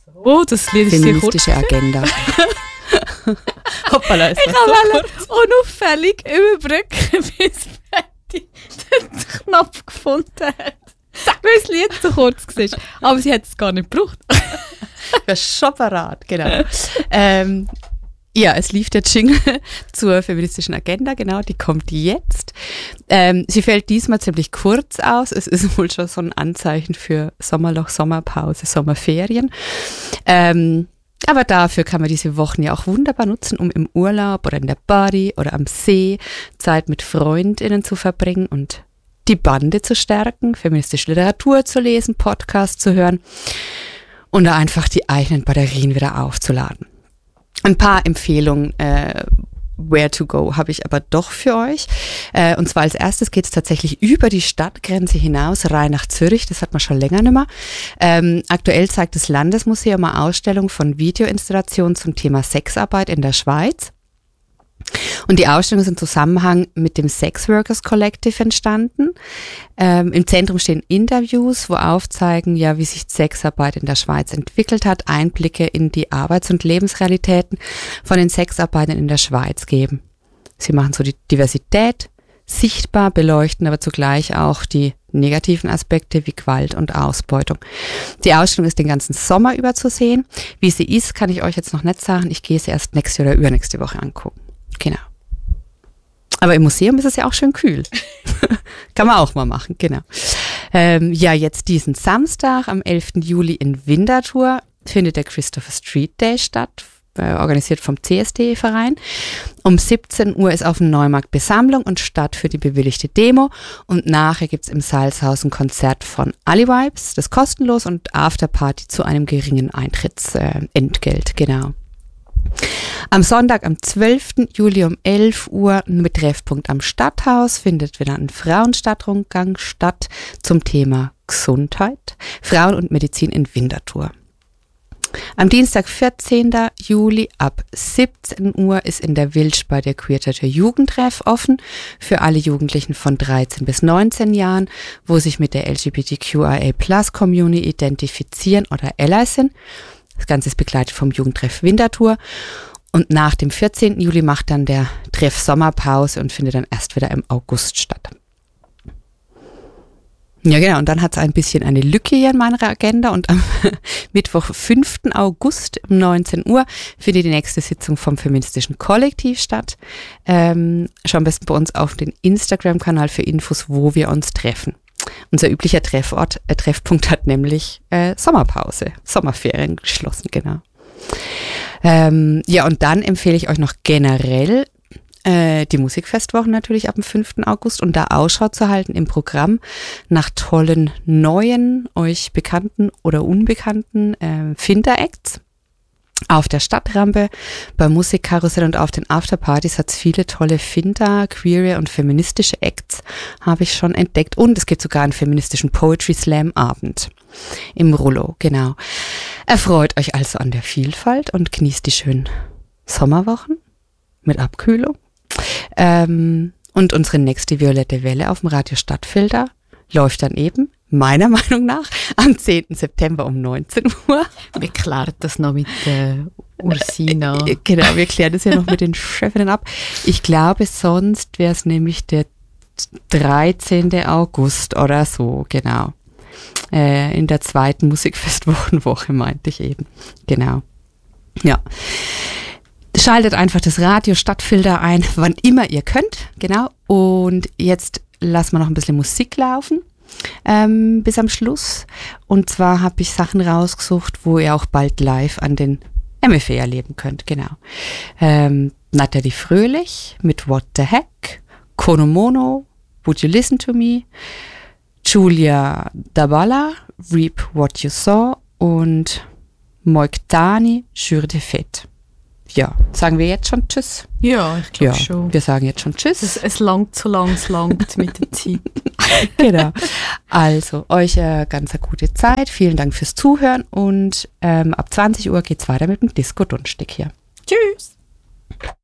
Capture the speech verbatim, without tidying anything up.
Oh, das Lied ist sehr kurz. Feministische Agenda. Hoppala, ist Ich wollte unauffällig überbrücken, bis Betty den Knopf gefunden hat. Weil das Lied so kurz war. Aber sie hat es gar nicht gebraucht. Ich bin schon parat, genau. ähm, ja, es lief der Jingle zur feministischen Agenda, genau, die kommt jetzt. Ähm, sie fällt diesmal ziemlich kurz aus. Es ist wohl schon so ein Anzeichen für Sommerloch, Sommerpause, Sommerferien. Ähm, aber dafür kann man diese Wochen ja auch wunderbar nutzen, um im Urlaub oder in der Party oder am See Zeit mit FreundInnen zu verbringen und die Bande zu stärken, feministische Literatur zu lesen, Podcasts zu hören und da einfach die eigenen Batterien wieder aufzuladen. Ein paar Empfehlungen, äh, where to go, habe ich aber doch für euch. Äh, und zwar als erstes geht es tatsächlich über die Stadtgrenze hinaus, rein nach Zürich. Das hat man schon länger nicht mehr. Ähm, aktuell zeigt das Landesmuseum eine Ausstellung von Videoinstallationen zum Thema Sexarbeit in der Schweiz. Und die Ausstellung ist im Zusammenhang mit dem Sex Workers Collective entstanden. Ähm, Im Zentrum stehen Interviews, wo aufzeigen, ja, wie sich Sexarbeit in der Schweiz entwickelt hat, Einblicke in die Arbeits- und Lebensrealitäten von den Sexarbeitern in der Schweiz geben. Sie machen so die Diversität sichtbar, beleuchten aber zugleich auch die negativen Aspekte wie Gewalt und Ausbeutung. Die Ausstellung ist den ganzen Sommer über zu sehen. Wie sie ist, kann ich euch jetzt noch nicht sagen. Ich gehe sie erst nächste oder übernächste Woche angucken. Genau. Aber im Museum ist es ja auch schön kühl. Kann man auch mal machen, genau. Ähm, ja, jetzt diesen Samstag, am elften Juli in Winterthur, findet der Christopher Street Day statt, äh, organisiert vom C S D-Verein. Um siebzehn Uhr ist auf dem Neumarkt Besammlung und Start für die bewilligte Demo. Und nachher gibt's im Salzhaus ein Konzert von Ali Vibes, das kostenlos und Afterparty zu einem geringen Eintrittsentgelt, äh, genau. Am Sonntag, am zwölften Juli um elf Uhr mit Treffpunkt am Stadthaus findet wieder ein Frauenstadtrundgang statt zum Thema Gesundheit, Frauen und Medizin in Winterthur. Am Dienstag, vierzehnten Juli ab siebzehn Uhr ist in der Wilsch bei der Queertäter Jugendtreff offen für alle Jugendlichen von dreizehn bis neunzehn Jahren, wo sich mit der L G B T Q I A Plus Community identifizieren oder Allies sind. Das Ganze ist begleitet vom Jugendtreff Winterthur. Und nach dem vierzehnten Juli macht dann der Treff Sommerpause und findet dann erst wieder im August statt. Ja, genau. Und dann hat es ein bisschen eine Lücke hier in meiner Agenda. Und am Mittwoch, fünften August um neunzehn Uhr findet die nächste Sitzung vom Feministischen Kollektiv statt. Ähm, schau am besten bei uns auf den Instagram-Kanal für Infos, wo wir uns treffen. Unser üblicher Treffort, äh, Treffpunkt hat nämlich äh, Sommerpause, Sommerferien geschlossen, genau. Ähm, ja, und dann empfehle ich euch noch generell äh, die Musikfestwochen natürlich ab dem fünften August und da Ausschau zu halten im Programm nach tollen neuen, euch bekannten oder unbekannten äh, Finter-Acts. Auf der Stadtrampe, beim Musikkarussell und auf den Afterpartys hat es viele tolle Finter, queere und feministische Acts, habe ich schon entdeckt. Und es gibt sogar einen feministischen Poetry Slam Abend im Rollo, genau. Erfreut euch also an der Vielfalt und genießt die schönen Sommerwochen mit Abkühlung. Ähm, und unsere nächste Violette Welle auf dem Radio Stadtfilter läuft dann eben, meiner Meinung nach, am zehnten September um neunzehn Uhr. Wir klären das noch mit äh, Ursina. Genau, wir klären das ja noch mit den Chefinnen ab. Ich glaube, sonst wäre es nämlich der dreizehnten August oder so, genau. Äh, in der zweiten Musikfestwochenwoche meinte ich eben. Genau. Ja. Schaltet einfach das Radio Stadtfilter ein, wann immer ihr könnt. Genau. Und jetzt lassen wir noch ein bisschen Musik laufen. Ähm, bis am Schluss. Und zwar habe ich Sachen rausgesucht, wo ihr auch bald live an den M F E erleben könnt. Genau. Ähm, Nathalie Fröhlich mit What the Heck, Kono Mono, Would You Listen to Me, Julia Dabala, Reap What You Saw und Moiktani, Jure de Fête. Ja, sagen wir jetzt schon Tschüss? Ja, ich glaube ja, schon. Wir sagen jetzt schon Tschüss. Es, es langt so lang, es langt mit der Zeit. Genau. Also, euch eine ganz eine gute Zeit. Vielen Dank fürs Zuhören und ähm, ab zwanzig Uhr geht's weiter mit dem Disco-Dunstig hier. Tschüss!